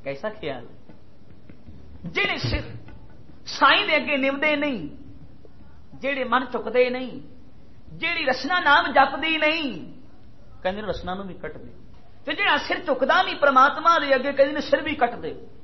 कैसा ख्याल। जेड़े सिर साईं दे अगे निवदे नहीं, जेड़े मन चुकदे नहीं, जेड़ी रसना नाम जपदी नहीं, कहंदे रसना नूं भी कट दे। ते जेड़ा सिर चुकदा नहीं परमात्मा दे अगे, कहंदे सिर भी कट दे।